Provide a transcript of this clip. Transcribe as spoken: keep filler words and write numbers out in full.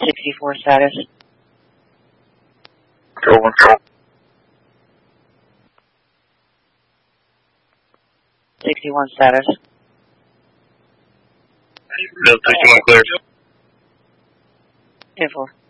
sixty-four status. Over. sixty-one status. No, sixty-one clear. ten four.